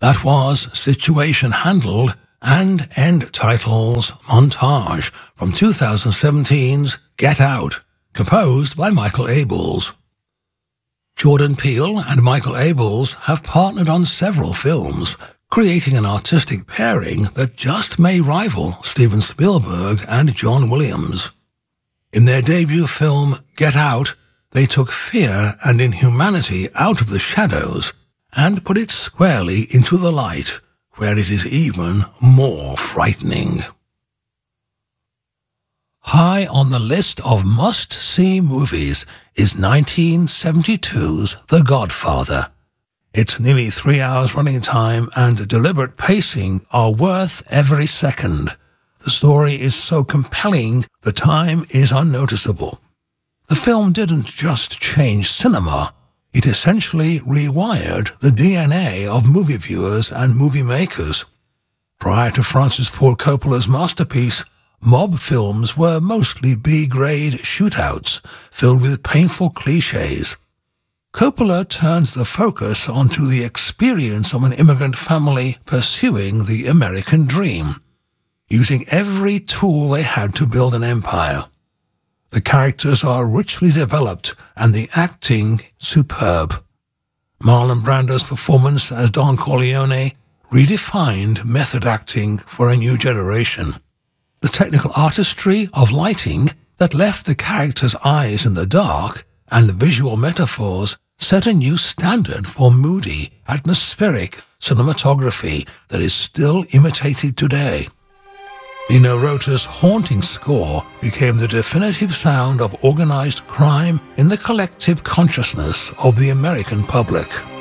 That was Situation Handled and End Titles Montage from 2017's Get Out, composed by Michael Abels. Jordan Peele and Michael Abels have partnered on several films, creating an artistic pairing that just may rival Steven Spielberg and John Williams. In their debut film, Get Out, they took fear and inhumanity out of the shadows and put it squarely into the light, where it is even more frightening. High on the list of must-see movies is 1972's The Godfather. Its nearly 3 hours running time and deliberate pacing are worth every second. The story is so compelling, the time is unnoticeable. The film didn't just change cinema, it essentially rewired the DNA of movie viewers and movie makers. Prior to Francis Ford Coppola's masterpiece, mob films were mostly B-grade shootouts filled with painful cliches. Coppola turns the focus onto the experience of an immigrant family pursuing the American dream, using every tool they had to build an empire. The characters are richly developed and the acting superb. Marlon Brando's performance as Don Corleone redefined method acting for a new generation. The technical artistry of lighting that left the characters' eyes in the dark and the visual metaphors set a new standard for moody, atmospheric cinematography that is still imitated today. Nino Rota's haunting score became the definitive sound of organized crime in the collective consciousness of the American public.